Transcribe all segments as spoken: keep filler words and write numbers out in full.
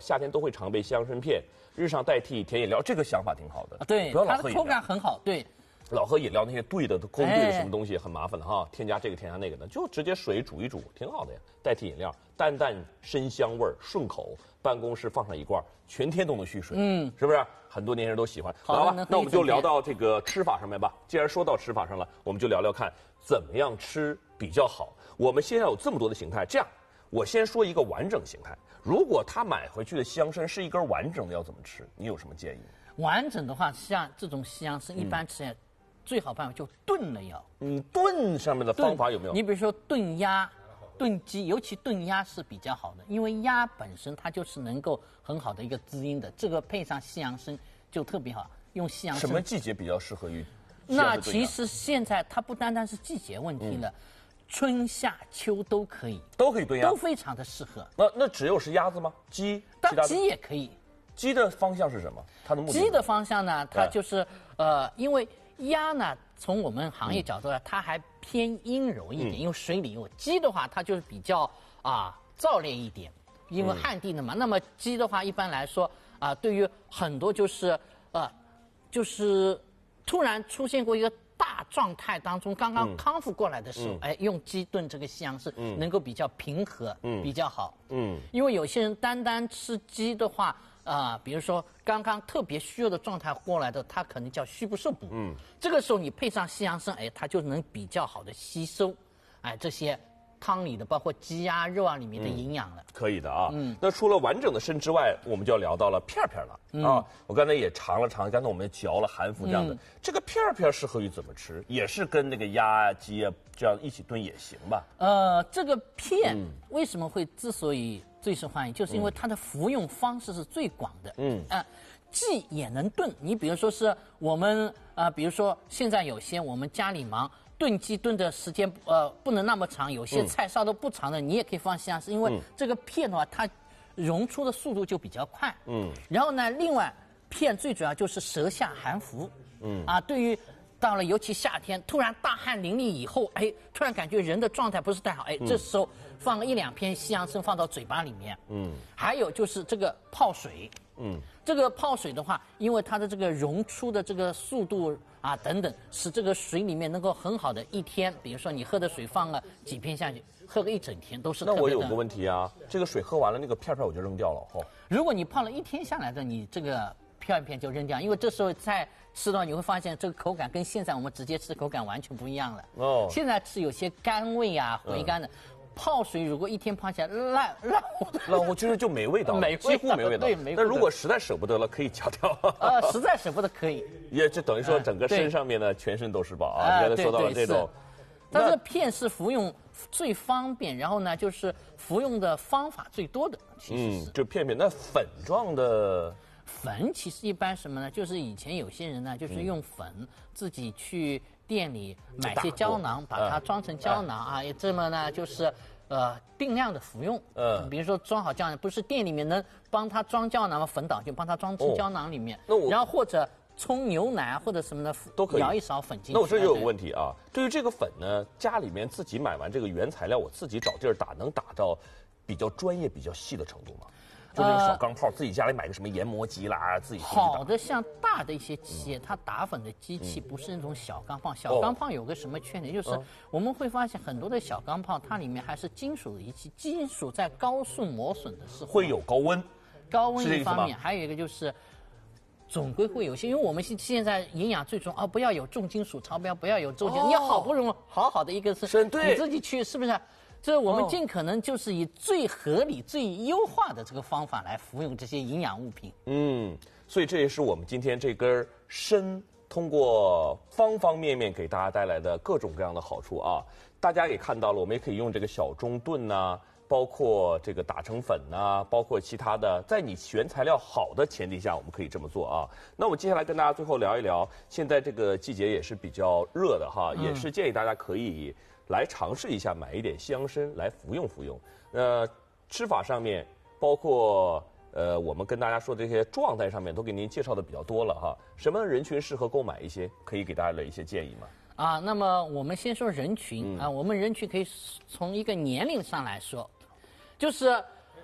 夏天都会常备香参片，日常代替甜饮料，这个想法挺好的。 对， 不要老它的口感很好。对， 老喝饮料那些兑的勾兑的什么东西很麻烦的哈，添加这个添加那个的，就直接水煮一煮，挺好的呀，代替饮料，淡淡参香味儿，顺口。办公室放上一罐，全天都能蓄水，嗯，是不是？很多年轻人都喜欢。好吧，那我们就聊到这个吃法上面吧。既然说到吃法上了，我们就聊聊看怎么样吃比较好。我们现在有这么多的形态，这样我先说一个完整形态。如果他买回去的香参是一根完整的，要怎么吃？你有什么建议？ 完整的话，像这种西洋参一般吃起来，最好办法就炖了要。 嗯，炖上面的方法有没有？ 你比如说炖鸭。炖鸡，尤其炖鸭是比较好的，因为鸭本身它就是能够很好的一个滋阴的，这个配上西洋参就特别好。用西洋参什么季节比较适合于？ 那其实现在它不单单是季节问题了，嗯、春夏秋都可以， 都可以炖鸭， 都非常的适合。 那那只有是鸭子吗？鸡？ 当鸡也可以。 鸡的方向是什么？它的目的？ 鸡的方向呢？它就是呃，因为鸭呢。从我们行业角度来，它还偏阴柔一点，因为水里有。鸡的话，它就是比较啊燥烈一点，因为旱地的嘛。那么鸡的话，一般来说啊，对于很多就是呃，就是突然出现过一个大状态当中，刚刚康复过来的时候，哎，用鸡炖这个西洋参能够比较平和，比较好。嗯，因为有些人单单吃鸡的话。啊、呃，比如说刚刚特别虚弱的状态过来的，它可能叫虚不受补。嗯，这个时候你配上西洋参，哎，它就能比较好的吸收，哎，这些汤里的包括鸡啊、肉啊里面的营养了。 嗯、可以的啊。嗯，那除了完整的参之外，我们就要聊到了片片了、嗯、啊。我刚才也尝了尝，刚才我们嚼了含服这样的，嗯、这个片片适合于怎么吃？也是跟那个鸭啊、鸡啊这样一起炖也行吧？ 呃，这个片为什么会之所以最受欢迎，就是因为它的服用方式是最广的。嗯啊、呃，既也能炖。你比如说是我们啊、呃，比如说现在有些我们家里忙，炖鸡炖的时间呃不能那么长，有些菜烧的不长的，嗯、你也可以放西洋参，因为这个片的话，它溶出的速度就比较快。嗯，然后呢，另外片最主要就是舌下含服。嗯啊，对于。到了尤其夏天，突然大汗淋漓以后，哎，突然感觉人的状态不是太好，哎，嗯、这时候放一两片西洋参放到嘴巴里面，嗯，还有就是这个泡水，嗯，这个泡水的话，因为它的这个溶出的这个速度啊等等，使这个水里面能够很好的一天，比如说你喝的水放了几片下去，喝个一整天都是特别的。 那我有个问题啊，这个水喝完了，那个片片我就扔掉了哦。 如果你泡了一天下来的，你这个片片就扔掉，因为这时候在。吃到你会发现这个口感跟现在我们直接吃的口感完全不一样了。哦，现在吃有些甘味啊、回甘的，嗯、泡水如果一天泡起来烂烂糊的， 烂糊其实就没味道了， 没几乎没味道。 对，没味道。 但如果实在舍不得了，可以嚼掉。 呃，实在舍不得可以。 也就等于说整个身上面呢，全身都是宝啊！你刚才说到了这种， 但是片是服用最方便，然后呢，就是服用的方法最多的，其实是。 嗯，就片片，那粉状的。 粉其实一般什么呢？就是以前有些人呢，就是用粉、嗯、自己去店里买些胶囊，把它装成胶囊啊，也、嗯、这么呢，就是呃定量的服用。嗯，比如说装好胶囊，不是店里面能帮他装胶囊吗？粉倒就帮他装进胶囊里面。哦、那我然后或者冲牛奶或者什么的都可以舀一勺粉进去。 那我这就有个问题啊，对于这个粉呢，家里面自己买完这个原材料，我自己找地儿打，能打到比较专业、比较细的程度吗？就那个小钢炮，呃、自己家里买个什么研磨机啦，自己好的像大的一些企业，嗯、它打粉的机器不是那种小钢炮。小钢炮有个什么缺点，就是我们会发现很多的小钢炮，它里面还是金属的仪器，金属在高速磨损的时候会有高温， 高温一方面，还有一个就是。总归会有些，因为我们现现在营养最重啊，不要有重金属超标，不要有重金属。哦、你好不容易好好的一个是，你自己去是不是？这我们尽可能就是以最合理、最优化的这个方法来服用这些营养物品。 嗯，所以这也是我们今天这根参通过方方面面给大家带来的各种各样的好处啊！大家也看到了，我们也可以用这个小盅炖呐、啊。包括这个打成粉呐、啊，包括其他的，在你原材料好的前提下，我们可以这么做啊。那我接下来跟大家最后聊一聊，现在这个季节也是比较热的哈，嗯、也是建议大家可以来尝试一下，买一点西洋参来服用服用。呃，吃法上面，包括呃我们跟大家说的这些状态上面，都给您介绍的比较多了哈。什么人群适合购买一些？可以给大家的一些建议吗？ 啊，那么我们先说人群、嗯、啊，我们人群可以从一个年龄上来说。就是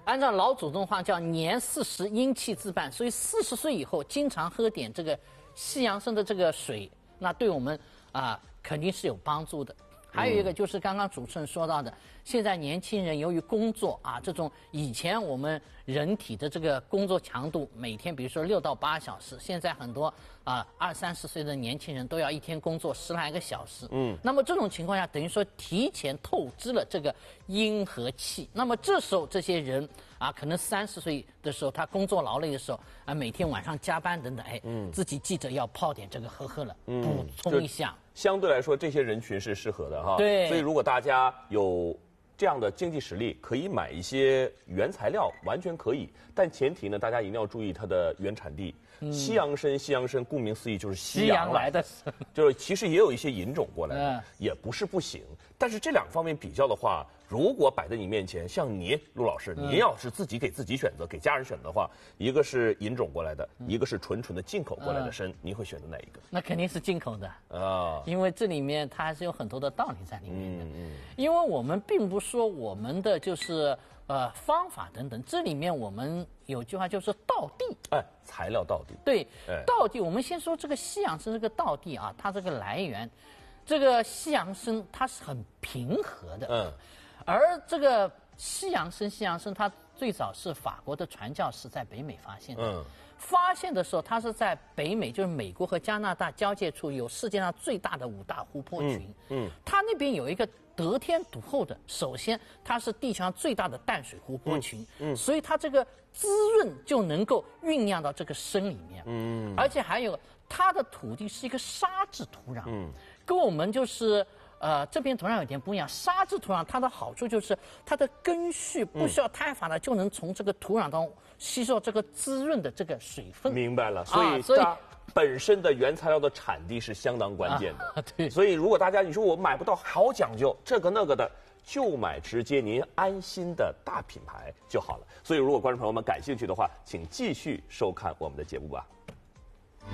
按照老祖宗的话叫年四十阴气自半，所以四十岁以后经常喝点这个西洋参的这个水，那对我们啊、肯定是有帮助的。还有一个就是刚刚主持人说到的，现在年轻人由于工作啊，这种以前我们人体的这个工作强度，每天比如说六到八小时，现在很多啊二三十岁的年轻人都要一天工作十来个小时。嗯，那么这种情况下，等于说提前透支了这个阴和气。那么这时候这些人啊，可能三十岁的时候他工作劳累的时候啊，每天晚上加班等等，哎，嗯、自己记着要泡点这个喝喝了，嗯、补充一下。 相对来说，这些人群是适合的哈。 对。 所以如果大家有这样的经济实力，可以买一些原材料，完全可以。但前提呢，大家一定要注意它的原产地。嗯、西洋参，西洋参顾名思义就是西洋来的， 就是其实也有一些引种过来的， 嗯、 也不是不行。但是这两方面比较的话，如果摆在你面前，像您陆老师，您要是自己给自己选择，给家人选择的话，一个是引种过来的，一个是纯纯的进口过来的参，您会选择哪一个？ 那肯定是进口的啊， 因为这里面它还是有很多的道理在里面的。 嗯嗯， 因为我们并不说我们的就是呃方法等等，这里面我们有句话就是道地， 哎，材料道地。 对， 哎、 道地。我们先说这个西洋参这个道地啊，它这个来源，这个西洋参它是很平和的， 嗯。 而这个西洋参，西洋参它最早是法国的传教士在北美发现的。嗯，发现的时候，它是在北美，就是美国和加拿大交界处，有世界上最大的五大湖泊群。嗯，嗯它那边有一个得天独厚的，首先它是地球上最大的淡水湖泊群，嗯，嗯所以它这个滋润就能够酝酿到这个参里面。嗯，而且还有它的土地是一个沙质土壤。嗯，跟我们就是。呃，这边土壤有点不一样，沙质土壤它的好处就是它的根序不需要太发达，嗯、就能从这个土壤中吸收这个滋润的这个水分。 明白了，所以、啊、所以它本身的原材料的产地是相当关键的。 啊、对， 所以如果大家你说我买不到好讲究这个那个的，就买直接您安心的大品牌就好了。所以如果观众朋友们感兴趣的话，请继续收看我们的节目吧。